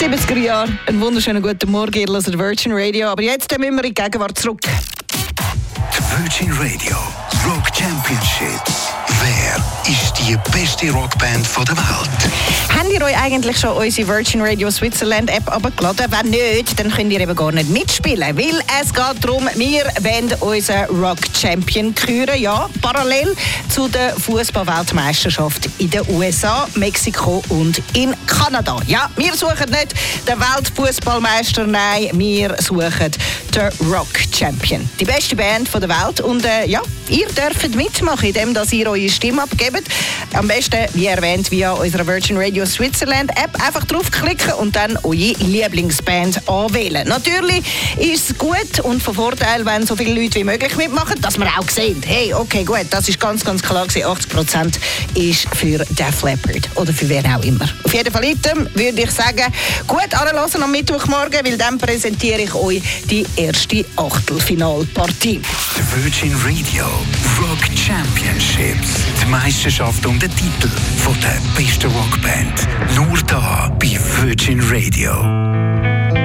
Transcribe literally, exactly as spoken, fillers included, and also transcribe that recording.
siebziger Jahre. Einen wunderschönen guten Morgen, ihr hört Virgin Radio. Aber jetzt müssen wir in die Gegenwart zurück. Die Virgin Radio Rock Championships. Wer ist die beste Rockband der Welt? Habt ihr euch eigentlich schon unsere Virgin Radio Switzerland App abgeladen? Wenn nicht, dann könnt ihr eben gar nicht mitspielen. Weil es geht darum, wir wollen unseren Rock Champion küren. Ja, parallel zu der Fußball-Weltmeisterschaft in den U S A, Mexiko und in Kanada. Ja, wir suchen nicht den Weltfußballmeister, nein, wir suchen den Rock Champion. Die beste Band der Welt. Und äh, ja, ihr dürft mitmachen, indem dass ihr eure Stimme abgebt. Am besten, wie erwähnt, via unserer Virgin Radio Switzerland App einfach draufklicken und dann eure Lieblingsband anwählen. Natürlich ist es gut und von Vorteil, wenn so viele Leute wie möglich mitmachen, dass wir auch sehen, hey, okay, gut, das ist ganz, ganz klar gewesen, achtzig Prozent ist für Def Leppard oder für wer auch immer. Auf jeden Fall item würde ich sagen, gut anhören am Mittwochmorgen, weil dann präsentiere ich euch die erste Achtelfinalpartie. Die Virgin Radio Rock Championships. Die Meisterschaft um den Titel von der besten Rockband. Nur da bei Virgin Radio.